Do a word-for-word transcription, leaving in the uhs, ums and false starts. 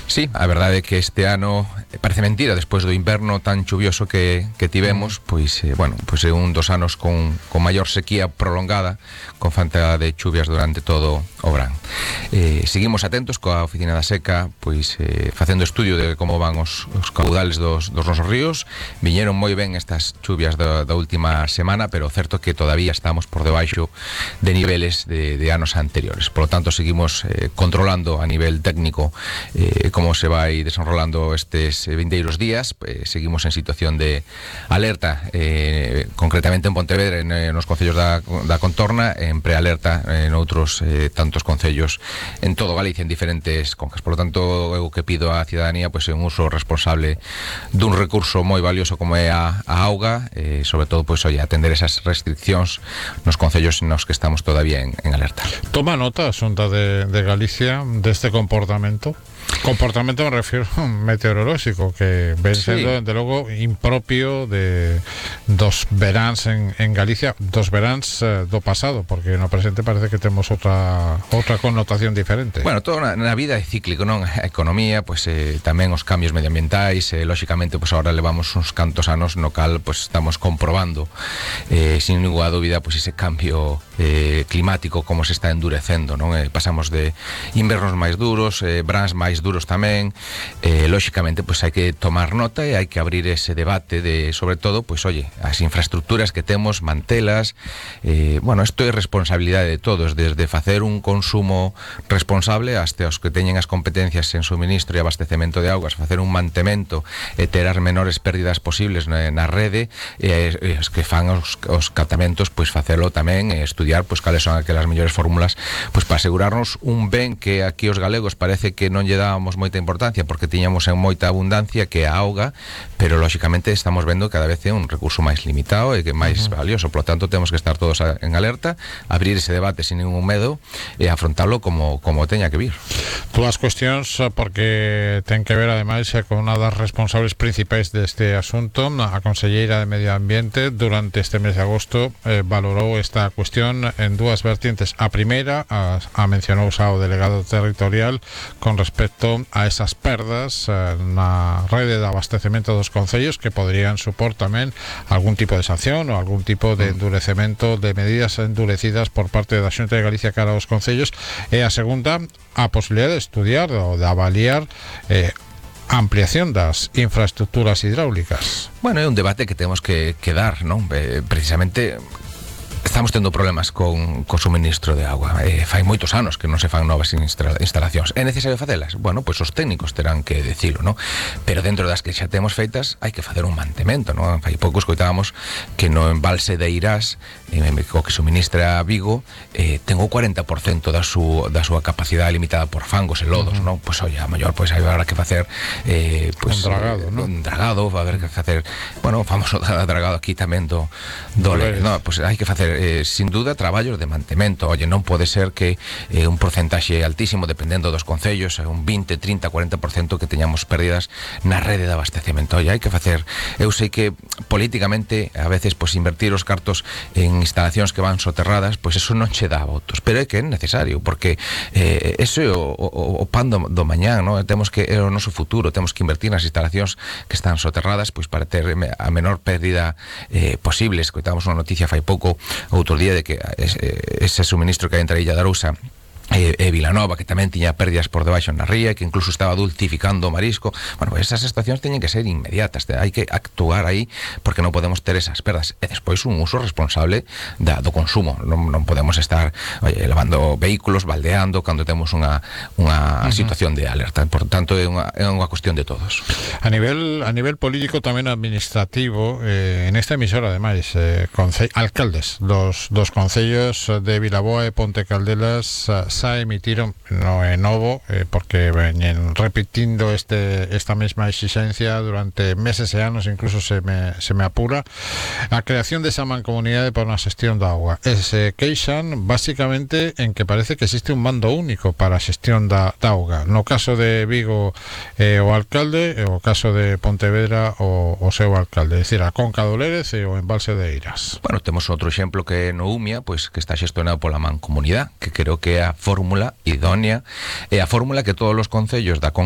Sí, a verdade é que este ano parece mentira, despois do inverno tan chuvioso que, que tivemos, pois, eh, bueno, pois é un dos anos con, con maior sequía prolongada, con falta de chuvias durante todo o verán. Eh, seguimos atentos coa Oficina da Seca, pois eh, facendo estudio de como van os, os caudales dos, dos nosos ríos. Viñeron moi ben estas chuvias da, da última semana, pero certo que todavía estamos por debaixo de niveles de, de anos anteriores. Por lo tanto, seguimos eh, controlando a nivel técnico eh, como se vai desenrolando estes vindeiros días. Eh, seguimos en situación de alerta, eh, concretamente en Pontevedra, en, en os concellos da, da contorna, en prealerta en outros eh, tantos concellos en todo Galicia, en diferentes concas. Por lo tanto, eu que pido á cidadanía pois, un uso responsable dun recurso moi valioso como é a, a auga, eh, sobre todo, pois, oye, atender esas restriccións nos concellos nos que estamos todavía en, en alerta. Toma nota a Xunta de, de Galicia deste comportamento? Comportamento me refiero meteorolóxico, que ven sendo, sí, desde logo, impropio de dos veráns en, en Galicia, dos veráns eh, do pasado, porque no presente parece que temos outra outra connotación diferente. Bueno, todo na, na vida é cíclico, non? A economía, pois eh, tamén os cambios medioambientais, eh, lóxicamente, pois agora levamos uns cantos anos no cal pois estamos comprobando eh, sin ninguna dúbida pois ese cambio eh, climático, como se está endurecendo, non? Eh, pasamos de invernos máis duros, eh, veráns máis duros tamén, eh, lóxicamente pois hai que tomar nota e hai que abrir ese debate de, sobre todo, pois oye, as infraestructuras que temos, mantelas, eh, bueno, isto é responsabilidade de todos, desde facer un consumo responsable hasta os que teñen as competencias en suministro e abastecemento de augas, facer un mantemento e ter as menores pérdidas posibles na, na rede, e, e os que fan os, os catamentos, pois facelo tamén, e estudiar pois cales son aquelas mellores fórmulas pois para asegurarnos un ben que aquí os galegos parece que non lle dábamos moita importancia porque tiñamos en moita abundancia, que a auga, pero lóxicamente estamos vendo cada vez é un recurso máis limitado e que máis uh -huh. valioso. Por lo tanto, temos que estar todos a, en alerta, abrir ese debate sin ningún medo e afrontalo como, como teña que vir. Dúas cuestións, porque ten que ver ademais con unha das responsables principais deste asunto. A conselleira de Medio Ambiente durante este mes de agosto eh, valorou esta cuestión en dúas vertientes. A primeira a, a mencionou xa o delegado territorial con respecto a esas perdas eh, na rede de abastecemento dos concellos, que poderían supor tamén algún tipo de sanción ou algún tipo de endurecemento de medidas endurecidas por parte da Xunta de Galicia cara aos concellos. E a segunda, a posibilidade de estudiar ou de avaliar eh, ampliación das infraestructuras hidráulicas. Bueno, é un debate que temos que, que dar, non? Eh, precisamente estamos tendo problemas con co suministro de agua. Eh, fai moitos anos que non se fan novas instala instalacións. É necesario facelas? Bueno, pois os técnicos terán que decilo, non? Pero dentro das que xa temos feitas hai que facer un mantemento, non? Fai pouco escoitábamos que no embalse de Eirás, eh, o que suministra Vigo, eh, ten o cuarenta por cento da, su, da súa capacidade limitada por fangos e lodos, uh -huh. non? Pois, oye, a mellor, pois, hai agora que facer eh, pois, un dragado, eh, non? Un dragado, va a haber que facer, bueno, famoso dragado aquí tamén do, do le, non? Pois hai que facer Eh, sin duda traballos de mantemento. Oye, non pode ser que eh, un porcentaxe altísimo, dependendo dos concellos, un vinte, trinta, cuarenta por cento que teñamos pérdidas na rede de abastecemento. Oye, hai que facer, eu sei que políticamente a veces pois invertir os cartos en instalacións que van soterradas, pois eso non che dá votos, pero é que é necesario, porque eh, eso é o, o, o pan do, do mañán, non? Temos que, é o noso futuro, temos que invertir nas instalacións que están soterradas pois para ter a menor pérdida eh, posible. Escoitamos unha noticia fai pouco, outro día, de que ese suministro que hai entre a Illa de Arousa e, e Vilanova, que tamén tiña pérdidas por debaixo na ría, que incluso estaba dulcificando o marisco. Bueno, pues esas estacións teñen que ser inmediatas, hai que actuar aí, porque non podemos ter esas perdas. E despois un uso responsable da, do consumo. Non, non podemos estar, oye, lavando vehículos, baldeando cando temos unha, unha uh -huh. situación de alerta. Por tanto, é unha, é unha cuestión de todos. A nivel a nivel político, tamén administrativo, eh, en esta emisora, ademais, eh, alcaldes dos, dos concellos de Vilaboa e Ponte Caldelas eh, xa emitiron, no é novo, eh, porque veñen repetindo este, esta mesma exigencia durante meses e anos, incluso se me, se me apura, a creación desa mancomunidade para a xestión da auga. E se queixan basicamente en que parece que existe un mando único para a xestión da, da auga. No caso de Vigo, eh, o alcalde, e o caso de Pontevedra, o, o seu alcalde, é dicir, a Conca do Lérez e o embalse de Eirás. Bueno, temos outro exemplo que é no Umia, pois, que está xestionado pola mancomunidade, que creo que é a fórmula idónea, e a fórmula que todos os concellos da